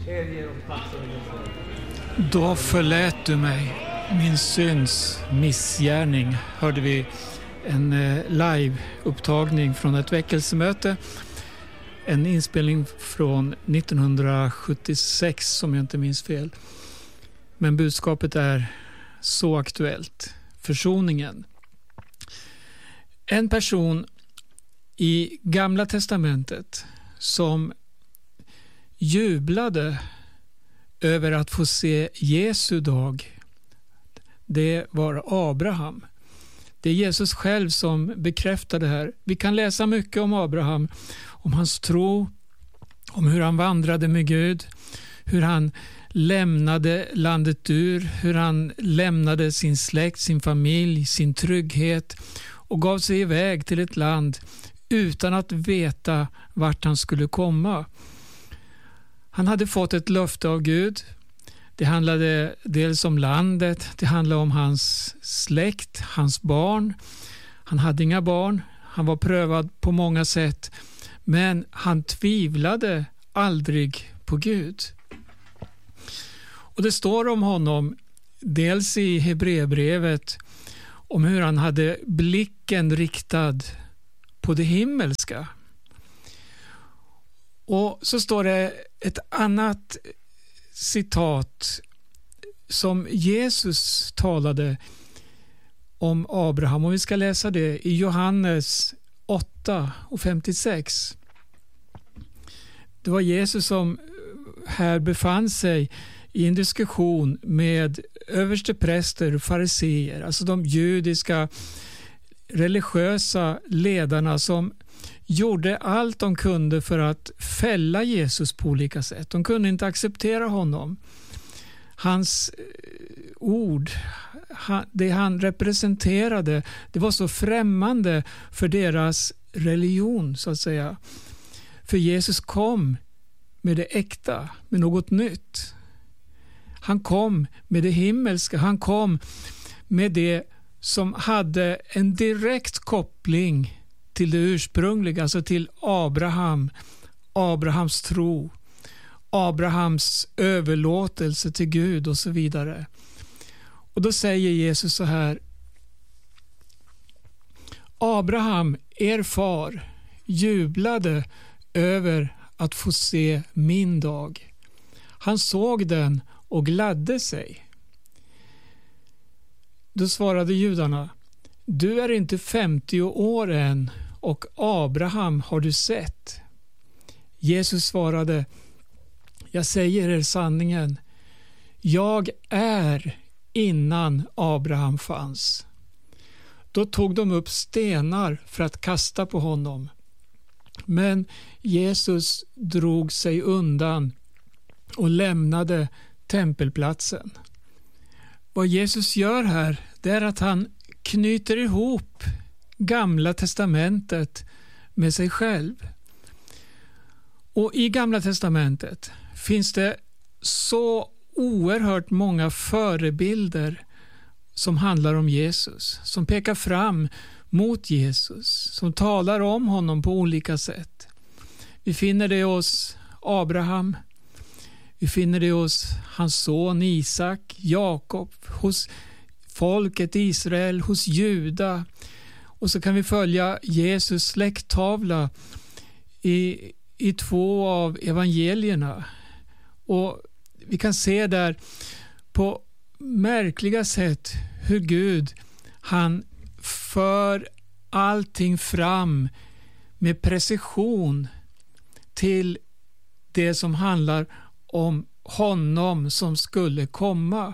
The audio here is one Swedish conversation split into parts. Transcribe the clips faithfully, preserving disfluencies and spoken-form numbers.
Då förlät du mig min synds missgärning, hörde vi en live-upptagning från ett väckelsemöte. En inspelning från nittonhundrasjuttiosex som jag inte minns fel. Men budskapet är så aktuellt. Försoningen. En person i Gamla testamentet som jublade över att få se Jesu dag, det var Abraham. Det är Jesus själv som bekräftar det här. Vi kan läsa mycket om Abraham, om hans tro, om hur han vandrade med Gud, hur han lämnade landet Ur, hur han lämnade sin släkt, sin familj, sin trygghet och gav sig iväg till ett land utan att veta vart han skulle komma. Han hade fått ett löfte av Gud. Det handlade dels om landet, det handlade om hans släkt, hans barn. Han hade inga barn, han var prövad på många sätt, men han tvivlade aldrig på Gud. Och det står om honom dels i Hebreerbrevet om hur han hade blicken riktad på det himmelska. Och så står det ett annat citat som Jesus talade om Abraham, och vi ska läsa det i Johannes åtta och femtiosex. Det var Jesus som här befann sig i en diskussion med överstepräster och fariseer, alltså de judiska religiösa ledarna som gjorde allt de kunde för att fälla Jesus på olika sätt. De kunde inte acceptera honom. Hans ord, det han representerade, det var så främmande för deras religion, så att säga. För Jesus kom med det äkta, med något nytt. Han kom med det himmelska, han kom med det som hade en direkt koppling till det ursprungliga, alltså till Abraham, Abrahams tro, Abrahams överlåtelse till Gud och så vidare. Och då säger Jesus så här: Abraham, er far, jublade över att få se min dag. Han såg den och gladde sig. Då svarade judarna: du är inte femtio år än och Abraham har du sett. Jesus svarade: jag säger er sanningen. Jag är innan Abraham fanns. Då tog de upp stenar för att kasta på honom. Men Jesus drog sig undan och lämnade tempelplatsen. Vad Jesus gör här, det är att han knyter ihop Gamla testamentet med sig själv. Och i Gamla testamentet finns det så oerhört många förebilder som handlar om Jesus, som pekar fram mot Jesus, som talar om honom på olika sätt. Vi finner det hos Abraham, vi finner det hos hans son Isak, Jakob, hos folket Israel, hos Juda. Och så kan vi följa Jesus släkttavla i, i två av evangelierna. Och vi kan se där på märkliga sätt hur Gud, han för allting fram med precision till det som handlar om honom som skulle komma.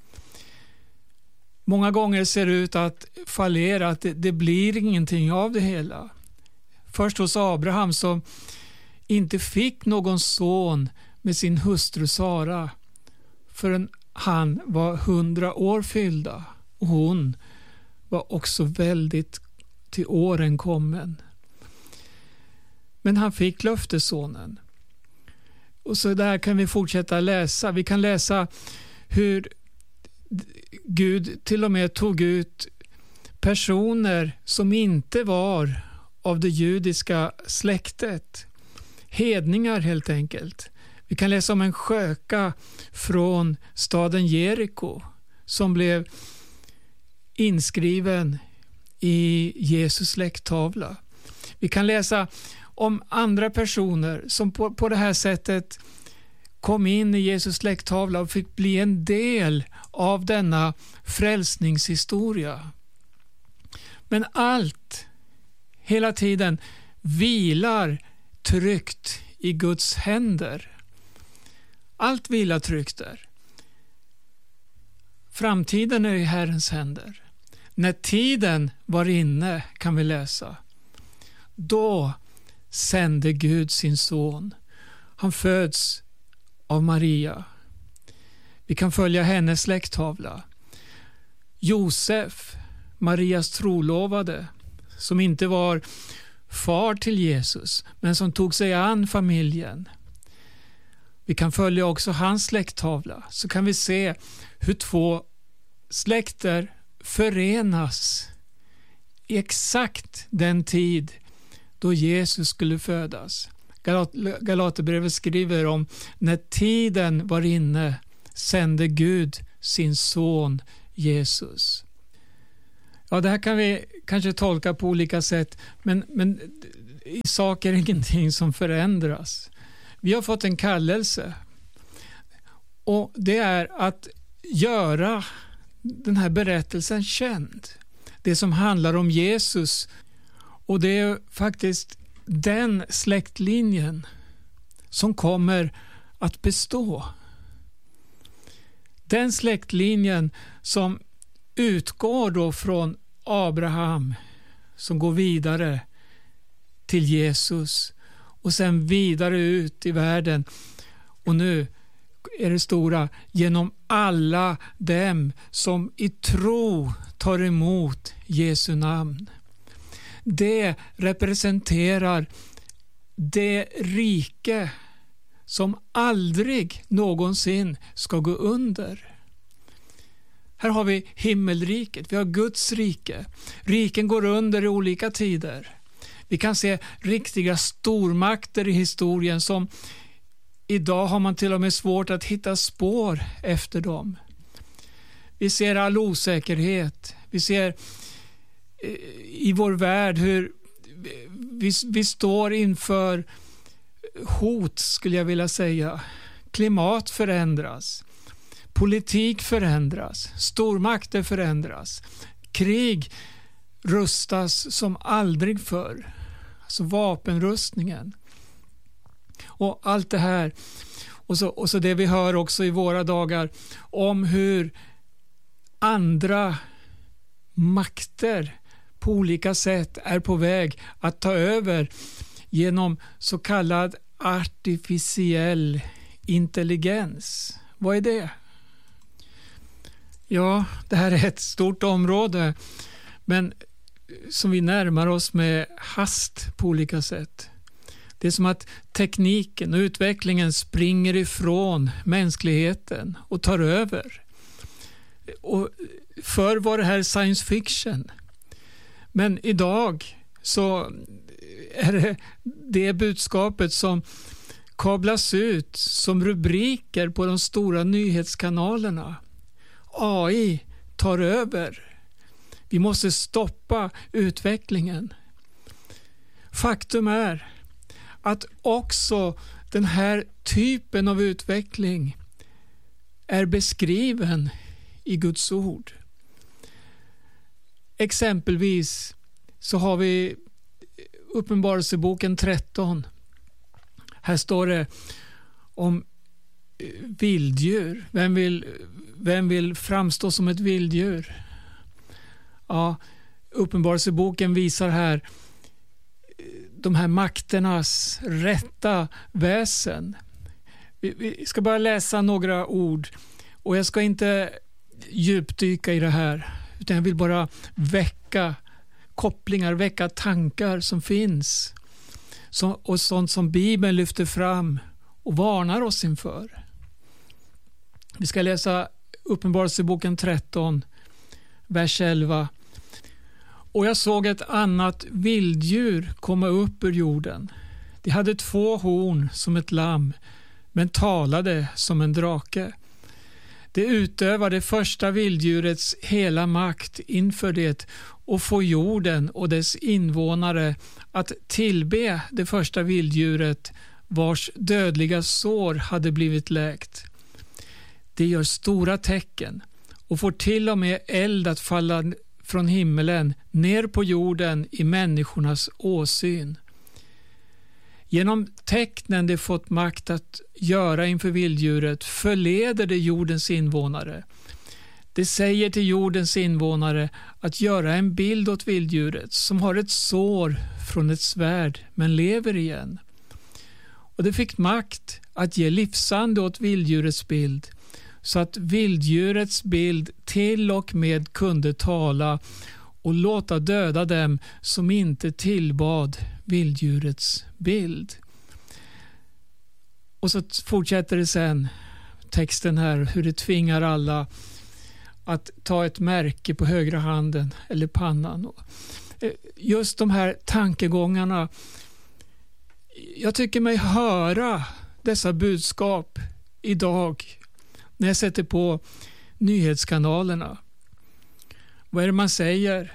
Många gånger ser det ut att fallera, att det, det blir ingenting av det hela. Först hos Abraham som inte fick någon son med sin hustru Sara förrän han var hundra år fyllda, och hon var också väldigt till åren kommen. Men han fick löftessonen. Och så där kan vi fortsätta läsa. Vi kan läsa hur Gud till och med tog ut personer som inte var av det judiska släktet. Hedningar helt enkelt. Vi kan läsa om en sköka från staden Jeriko som blev inskriven i Jesus släkttavla. Vi kan läsa om andra personer som på, på det här sättet kom in i Jesus släkttavla och fick bli en del av denna frälsningshistoria. Men allt, hela tiden, vilar tryggt i Guds händer. Allt vilar tryggt där. Framtiden är i Herrens händer. När tiden var inne, kan vi läsa, då sände Gud sin son. Han föds av Maria. Vi kan följa hennes släkttavla. Josef, Marias trolovade, som inte var far till Jesus, men som tog sig an familjen. Vi kan följa också hans släkttavla, så kan vi se hur två släkter förenas i exakt den tid då Jesus skulle födas. Galat- Galaterbrevet skriver om när tiden var inne sände Gud sin son Jesus. Ja, det här kan vi kanske tolka på olika sätt, men, men i sak är det ingenting som förändras. Vi har fått en kallelse, och det är att göra den här berättelsen känd. Det som handlar om Jesus, och det är faktiskt den släktlinjen som kommer att bestå. Den släktlinjen som utgår då från Abraham, som går vidare till Jesus och sen vidare ut i världen. Och nu är det stora, genom alla dem som i tro tar emot Jesu namn. Det representerar det rike som aldrig någonsin ska gå under. Här har vi himmelriket, vi har Guds rike. Riken går under i olika tider. Vi kan se riktiga stormakter i historien som idag har man till och med svårt att hitta spår efter dem. Vi ser all osäkerhet. Vi ser i vår värld hur vi, vi står inför hot, skulle jag vilja säga. Klimat förändras. Politik förändras. Stormakter förändras. Krig rustas som aldrig förr. Alltså vapenrustningen. Och allt det här. Och så, och så det vi hör också i våra dagar om hur andra makter på olika sätt är på väg att ta över genom så kallad artificiell intelligens. Vad är det? Ja, det här är ett stort område, men som vi närmar oss med hast på olika sätt. Det är som att tekniken och utvecklingen springer ifrån mänskligheten och tar över. Och förr var det här science fiction. Men idag så är det det budskapet som kablas ut som rubriker på de stora nyhetskanalerna. A I tar över. Vi måste stoppa utvecklingen. Faktum är att också den här typen av utveckling är beskriven i Guds ord. Exempelvis så har vi Uppenbarelseboken tretton. Här står det om vilddjur. Vem vill, vem vill framstå som ett vilddjur? Ja, Uppenbarelseboken visar här de här makternas rätta väsen. Vi, vi ska bara läsa några ord, och jag ska inte djupdyka i det här, utan jag vill bara väcka kopplingar, väcka tankar som finns som, och sånt som Bibeln lyfter fram och varnar oss inför. Vi ska läsa Uppenbarelseboken tretton, vers elva. Och jag såg ett annat vilddjur komma upp ur jorden. Det hade två horn som ett lamm, men talade som en drake. Det utövar det första vilddjurets hela makt inför det och får jorden och dess invånare att tillbe det första vilddjuret vars dödliga sår hade blivit läkt. Det gör stora tecken och får till och med eld att falla från himmelen ner på jorden i människornas åsyn. Genom tecknen det fått makt att göra inför vilddjuret förleder det jordens invånare. Det säger till jordens invånare att göra en bild åt vilddjuret som har ett sår från ett svärd men lever igen. Och det fick makt att ge livsande åt vilddjurets bild så att vilddjurets bild till och med kunde tala och låta döda dem som inte tillbad vilddjurets bild. Och så fortsätter det sen texten här hur det tvingar alla att ta ett märke på högra handen eller pannan. Just de här tankegångarna, jag tycker mig höra dessa budskap idag när jag sätter på nyhetskanalerna. Vad är det man säger?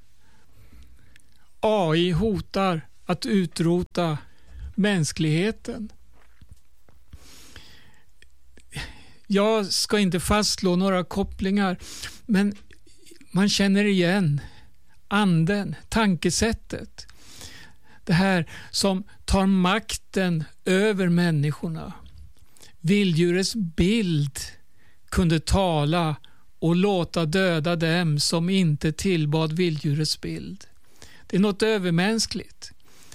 A I hotar att utrota mänskligheten. Jag ska inte fastslå några kopplingar, men man känner igen anden, tankesättet. Det här som tar makten över människorna. Vilddjurets bild kunde tala och låta döda dem som inte tillbad vilddjurets bild. Det är något övermänskligt.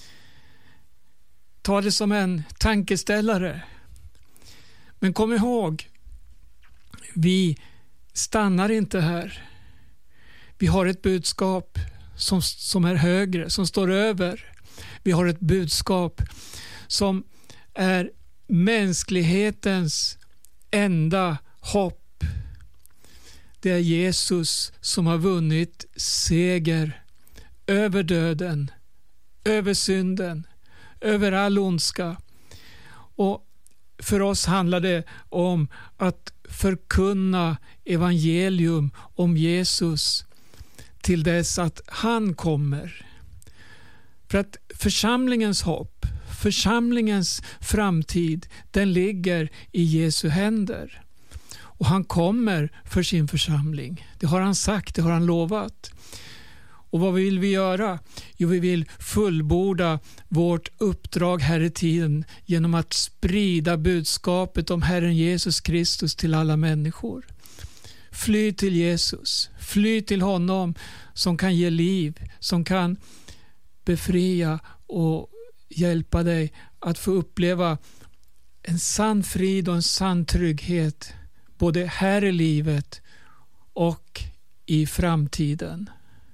Ta det som en tankeställare. Men kom ihåg, vi stannar inte här. Vi har ett budskap som, som är högre, som står över. Vi har ett budskap som är mänsklighetens enda hopp. Det är Jesus som har vunnit seger över döden, över synden, över all ondska. Och för oss handlar det om att förkunna evangelium om Jesus till dess att han kommer. För att församlingens hopp, församlingens framtid, den ligger i Jesu händer. Och han kommer för sin församling. Det har han sagt, det har han lovat. Och vad vill vi göra? Jo, vi vill fullborda vårt uppdrag här i tiden genom att sprida budskapet om Herren Jesus Kristus till alla människor. Fly till Jesus. Fly till honom som kan ge liv, som kan befria och hjälpa dig att få uppleva en sann frid och en sann trygghet både här i livet och i framtiden.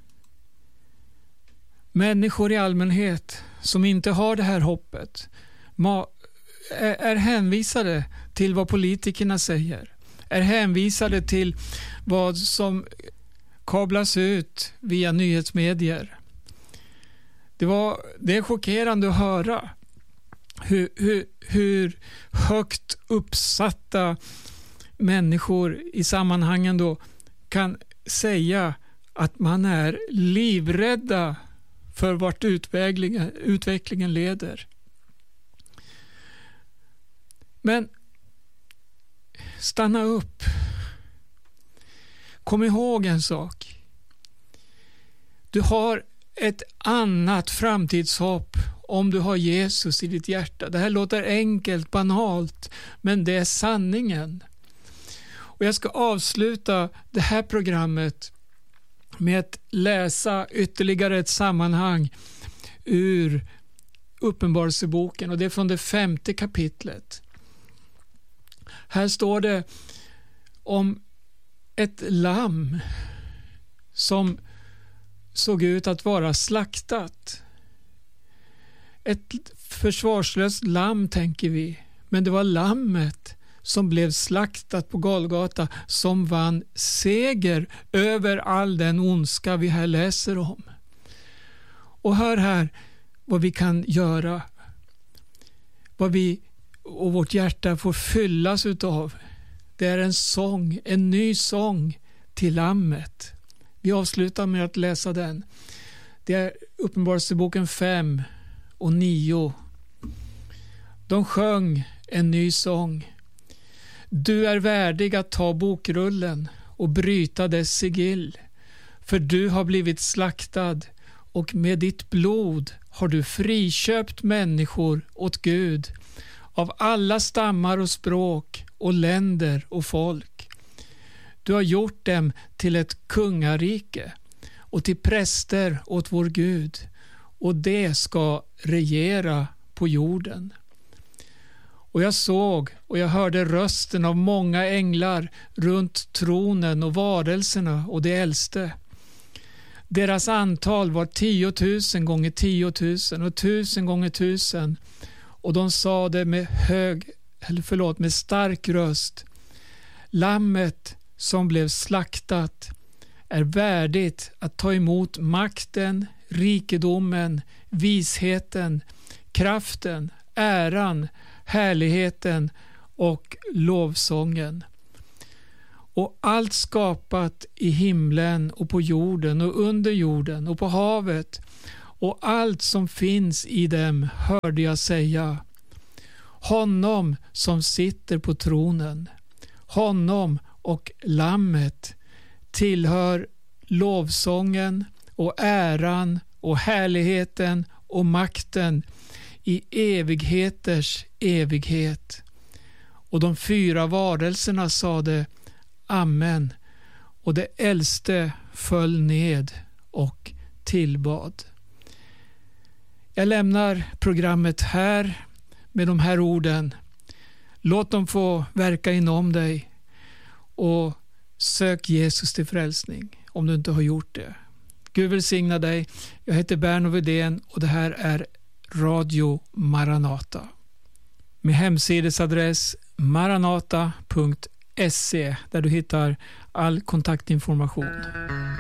Människor i allmänhet som inte har det här hoppet är hänvisade till vad politikerna säger, är hänvisade till vad som kablas ut via nyhetsmedier. Det, var, det är chockerande att höra hur, hur, hur högt uppsatta människor i sammanhangen då kan säga att man är livrädda för vart utvecklingen, utvecklingen leder. Men stanna upp. Kom ihåg en sak. Du har ett annat framtidshopp om du har Jesus i ditt hjärta. Det här låter enkelt, banalt, men det är sanningen. Och jag ska avsluta det här programmet med att läsa ytterligare ett sammanhang ur Uppenbarelseboken, och det är från det femte kapitlet. Här står det om ett lamm som såg ut att vara slaktat. Ett försvarslöst lamm, tänker vi, men det var lammet som blev slaktat på Golgata som vann seger över all den ondska vi här läser om. Och hör här vad vi kan göra, vad vi och vårt hjärta får fyllas utav. Det är en sång, en ny sång till Lammet. Vi avslutar med att läsa den. Det är Uppenbarelseboken fem och nio. De sjöng en ny sång. Du är värdig att ta bokrullen och bryta dess sigill, för du har blivit slaktad och med ditt blod har du friköpt människor åt Gud av alla stammar och språk och länder och folk. Du har gjort dem till ett kungarike och till präster åt vår Gud, och det ska regera på jorden. Och jag såg och jag hörde rösten av många änglar runt tronen och varelserna och de äldste. Deras antal var tiotusen gånger tiotusen och tusen gånger tusen, och de sa det med hög, eller förlåt, med stark röst: Lammet som blev slaktat är värdigt att ta emot makten, rikedomen, visheten, kraften, äran, härligheten och lovsången. Och allt skapat i himlen och på jorden och under jorden och på havet och allt som finns i dem hörde jag säga: honom som sitter på tronen, honom och Lammet tillhör lovsången och äran och härligheten och makten i evigheters evighet. Och de fyra varelserna sade Amen, och det äldste föll ned och tillbad. Jag lämnar programmet här med de här orden. Låt dem få verka inom dig, och sök Jesus till frälsning om du inte har gjort det. Gud välsigna dig. Jag heter Berno Widén och det här är Radio Maranata. Med hemsidesadress maranata punkt se där du hittar all kontaktinformation.